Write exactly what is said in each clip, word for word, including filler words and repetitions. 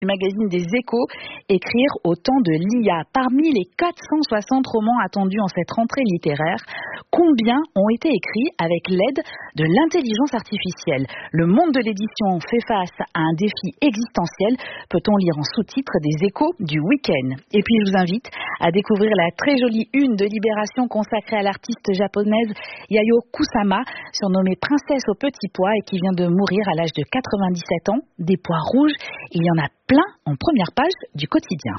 du magazine des Échos, écrire au temps de l'I A. Parmi les quatre cent soixante romans attendus en cette rentrée littéraire, combien ont été écrits avec l'aide de l'intelligence artificielle? Le monde de l'édition fait face à un défi existentiel, peut-on lire en sous-titres des Échos du week-end. Et puis je vous invite à découvrir la très jolie une de Libération consacrée à l'artiste japonaise Yayoi Kusama, surnommée princesse aux petits pois et qui vient de mourir à l'âge de quatre-vingt-dix-sept ans. Des pois rouges, il y en a plein en première page du quotidien.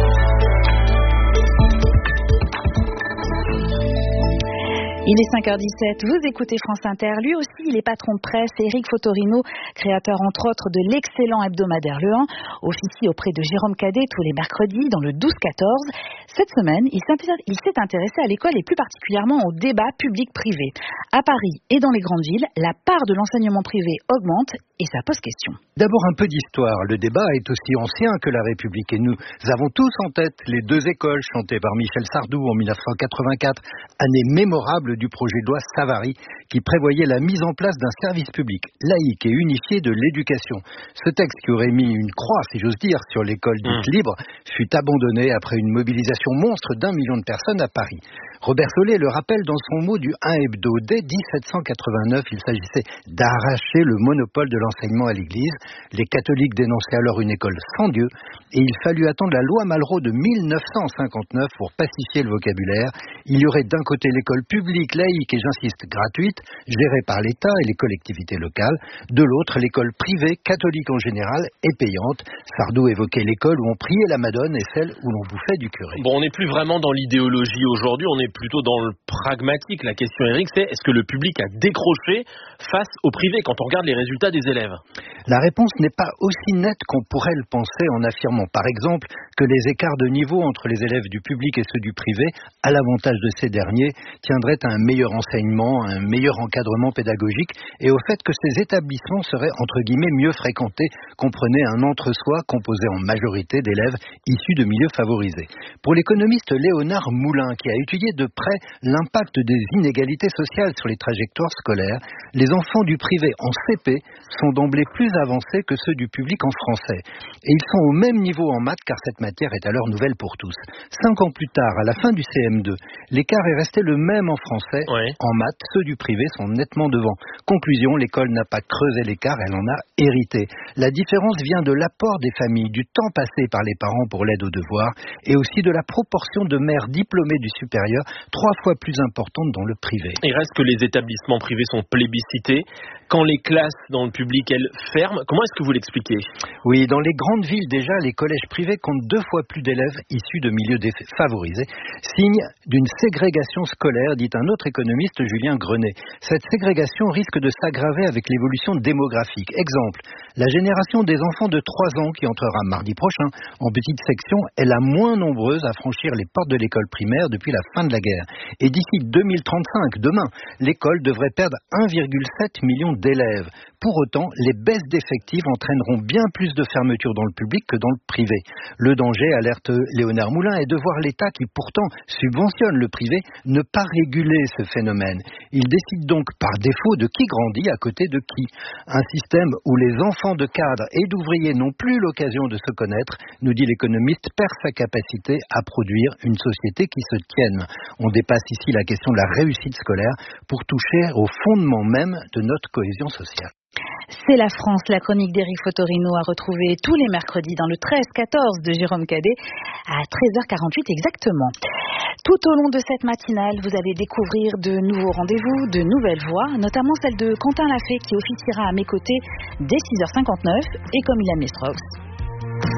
Il est cinq heures dix-sept, vous écoutez France Inter. Lui aussi, il est patron de presse. Éric Fotorino, créateur entre autres de l'excellent hebdomadaire Le un, officie auprès de Jérôme Cadet tous les mercredis dans le douze quatorze. Cette semaine, il s'est intéressé à l'école et plus particulièrement au débat public-privé. À Paris et dans les grandes villes, la part de l'enseignement privé augmente et ça pose question. D'abord un peu d'histoire. Le débat est aussi ancien que la République et nous avons tous en tête les deux écoles chantées par Michel Sardou en dix-neuf cent quatre-vingt-quatre, année mémorable du projet de loi Savary qui prévoyait la mise en place d'un service public laïque et unifié de l'éducation. Ce texte qui aurait mis une croix, si j'ose dire, sur l'école dite mmh. libre, fut abandonné après une mobilisation monstre d'un million de personnes à Paris. Robert Solé le rappelle dans son mot du un hebdo. Dès dix-sept cent quatre-vingt-neuf, il s'agissait d'arracher le monopole de l'enseignement à l'Église. Les catholiques dénonçaient alors une école sans Dieu et il fallut attendre la loi Malraux de mille neuf cent cinquante-neuf pour pacifier le vocabulaire. Il y aurait d'un côté l'école publique, laïque et j'insiste gratuite, gérée par l'État et les collectivités locales, de l'autre l'école privée, catholique en général et payante. Sardou évoquait l'école où on priait la Madone et celle où l'on bouffait du curé. Bon, on n'est plus vraiment dans l'idéologie aujourd'hui, on est plutôt dans le pragmatique. La question, Eric, c'est est-ce que le public a décroché face au privé quand on regarde les résultats des élèves? La réponse n'est pas aussi nette qu'on pourrait le penser en affirmant par exemple que les écarts de niveau entre les élèves du public et ceux du privé, à l'avantage de ces derniers, tiendraient à un meilleur enseignement, à un meilleur encadrement pédagogique et au fait que ces établissements seraient entre guillemets mieux fréquentés, comprenez un entre-soi composé en majorité d'élèves issus de milieux favorisés. Pour l'économiste Léonard Moulin, qui a étudié de près l'impact des inégalités sociales sur les trajectoires scolaires, les enfants du privé en C P sont d'emblée plus avancés que ceux du public en français. Et ils sont au même niveau en maths car cette matière est alors nouvelle pour tous. Cinq ans plus tard, à la fin du C M deux, l'écart est resté le même en français. Ouais. En maths, ceux du privé sont nettement devant. Conclusion, l'école n'a pas creusé l'écart, elle en a hérité. La différence vient de l'apport des familles, du temps passé par les parents pour l'aide aux devoirs et aussi de la proportion de mères diplômées du supérieur, trois fois plus importante dans le privé. Il reste que les établissements privés sont plébiscités. Quand les classes dans le public, elles, ferment, comment est-ce que vous l'expliquez? Oui, dans les grandes villes déjà, les collèges privés comptent deux fois plus d'élèves issus de milieux défavorisés, signe d'une ségrégation scolaire, dit un autre économiste, Julien Grenet. Cette ségrégation risque de s'aggraver avec l'évolution démographique. Exemple, la génération des enfants de trois ans qui entrera mardi prochain en petite section est la moins nombreuse à franchir les portes de l'école primaire depuis la fin de la guerre. Et d'ici deux mille trente-cinq, demain, l'école devrait perdre un virgule sept million d'élèves. Pour autant, les baisses d'effectifs entraîneront bien plus de fermetures dans le public que dans le privé. Le danger, alerte Léonard Moulin, est de voir l'État qui pourtant subventionne le privé ne pas réguler ce phénomène. Il décide donc par défaut de qui grandit à côté de qui. Un système où les enfants de cadres et d'ouvriers n'ont plus l'occasion de se connaître, nous dit l'économiste, perd sa capacité à produire une société qui se tienne. On dépasse ici la question de la réussite scolaire pour toucher au fondement même de notre cohésion sociale. C'est la France, la chronique d'Éric Fotorino à retrouver tous les mercredis dans le treize quatorze de Jérôme Cadet à treize heures quarante-huit exactement. Tout au long de cette matinale, vous allez découvrir de nouveaux rendez-vous, de nouvelles voix, notamment celle de Quentin Lafay qui officiera à mes côtés dès six heures cinquante-neuf et comme il aime les Strokes.